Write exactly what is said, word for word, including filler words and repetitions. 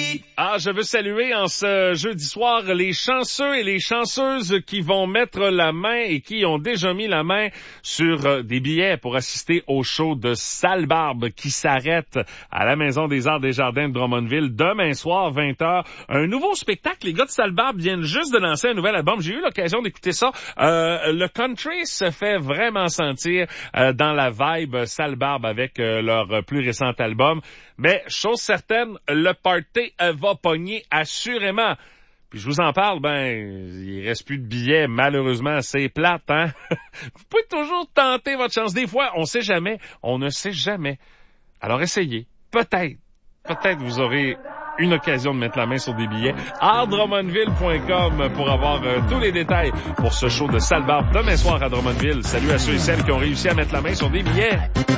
Ah, je veux saluer en ce jeudi soir les chanceux et les chanceuses qui vont mettre la main et qui ont déjà mis la main sur des billets pour assister au show de Sale Barbe qui s'arrête à la Maison des Arts des Jardins de Drummondville demain soir, vingt heures. Un nouveau spectacle. Les gars de Sale Barbe viennent juste de lancer un nouvel album. J'ai eu l'occasion d'écouter ça. Euh, le country se fait vraiment sentir euh, dans la vibe Sale Barbe avec euh, leur plus récent album. Mais, chose certaine, le party euh, va pogner assurément. Puis je vous en parle, ben, il reste plus de billets, malheureusement, c'est plate, hein? Vous pouvez toujours tenter votre chance. Des fois, on sait jamais, on ne sait jamais. Alors essayez, peut-être, peut-être vous aurez une occasion de mettre la main sur des billets. art drummondville point com pour avoir euh, tous les détails pour ce show de Sale Barbe demain soir à Drummondville. Salut à ceux et celles qui ont réussi à mettre la main sur des billets.